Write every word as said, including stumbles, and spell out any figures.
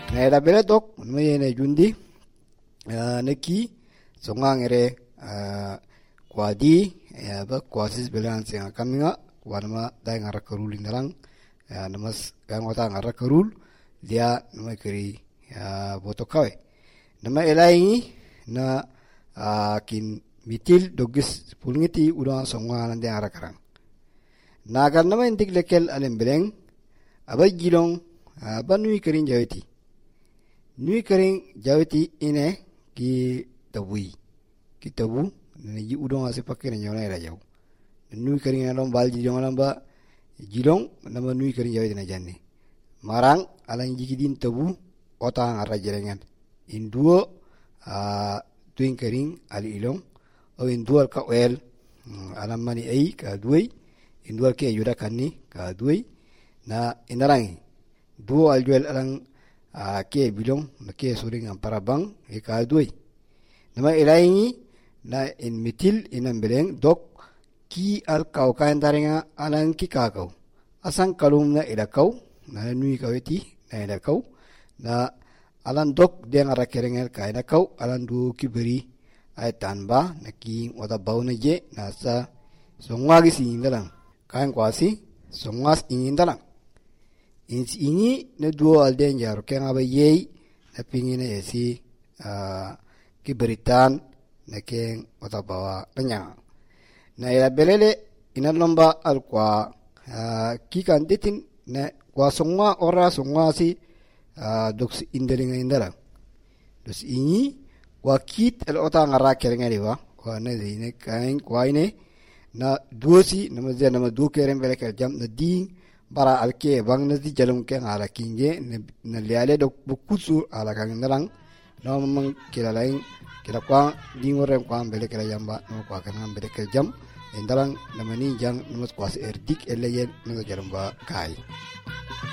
Na ila bele dok nama yene jundi neki songang ere kwadi ya ba kwasis belan singa kaminga wanama dai ngara karul indalang namas gang wata ngara karul dia nama keri boto kawe nama ila ini na kin mitil dogis pulngiti udang songa nande ngara karang nagar nama intik lekel alem beleng abay gilong aba nui kering jawiti nui kering jawiti ine ki tabui ki tabu ne ji udong ase pakke ne nyona ira jaw nui kering alom bal ji jong ba jilong nama nui kering jawiti na janne marang alang jikidin tabu ota ngara jerengan induo a tuing kering ali ilong o indual ka wel alam mani ai ka duai indual ke yuda kanni ka duai na inarangi duo aljuel alang uh, ke bilong na ke suring ang parabang e kaduy nama ilaingi na in mitil inang beleng dok ki al kau kain taringa alang ki kakau asang kalum na ilakaw na nui kawiti na ilakaw na alang dok dia ngara kerengel kain akaw alang duo ki beri ay tanba na ki wata bau na je na sa songwagi singin dalang kain kwasi songwas ingin dalang ins ini na duo alden jaro keng aba yei na pingine esi uh, kiberitan na keng wata bawa kanya na ila belele ina lomba al kwa uh, kikan ditin na kwa songwa ora songwa si uh, doks indelinga indala dos ini kwa kit el ota ngara kerenga diwa kwa na zine kain kwa ine na duo si na mazia na madu keren bele kel jam na ding bara alke bang na di jalum ke ngala kinge na liale dok bukusu ala kang narang no mang kila lain kila kwa dingorem kwa bele kala jamba no kwa kan bele kel jam endalang na mani jang no kwa erdik eleyen no jalum ba kai